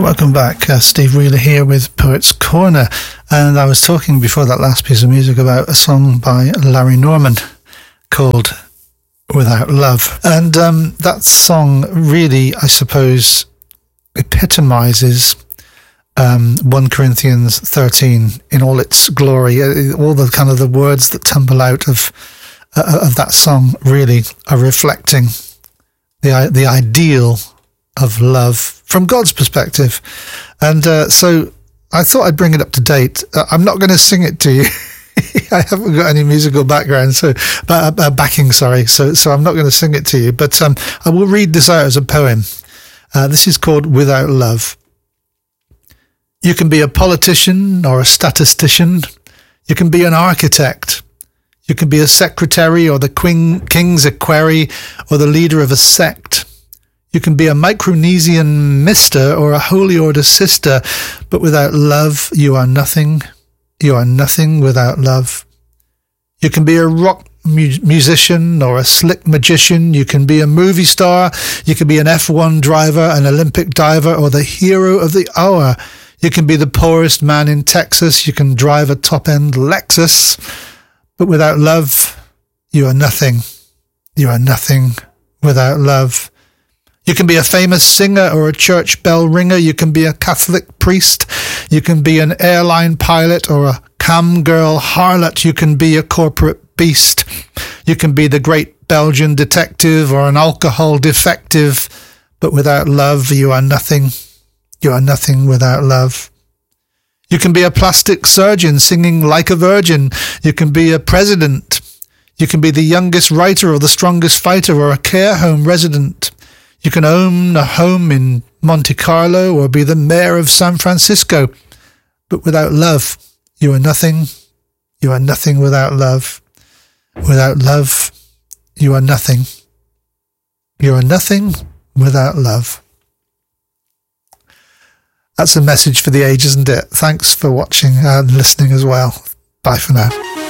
Welcome back. Steve Wheeler here with Poets Corner. And I was talking before that last piece of music about a song by Larry Norman called Without Love. And that song really, I suppose, epitomizes 1 Corinthians 13 in all its glory. All the kind of the words that tumble out of that song really are reflecting the ideal of love from God's perspective. And so I thought I'd bring it up to date. I'm not going to sing it to you. I haven't got any musical background, backing, sorry. So I'm not going to sing it to you, but I will read this out as a poem. This is called Without Love. You can be a politician or a statistician. You can be an architect. You can be a secretary or the king's equerry or the leader of a sect. You can be a Micronesian mister or a holy order sister, but without love, you are nothing. You are nothing without love. You can be a rock musician or a slick magician. You can be a movie star. You can be an F1 driver, an Olympic diver, or the hero of the hour. You can be the poorest man in Texas. You can drive a top-end Lexus, but without love, you are nothing. You are nothing without love. You can be a famous singer or a church bell ringer. You can be a Catholic priest. You can be an airline pilot or a cam girl harlot. You can be a corporate beast. You can be the great Belgian detective or an alcohol defective. But without love, you are nothing. You are nothing without love. You can be a plastic surgeon singing like a virgin. You can be a president. You can be the youngest writer or the strongest fighter or a care home resident. You can own a home in Monte Carlo or be the mayor of San Francisco. But without love, you are nothing. You are nothing without love. Without love, you are nothing. You are nothing without love. That's a message for the age, isn't it? Thanks for watching and listening as well. Bye for now.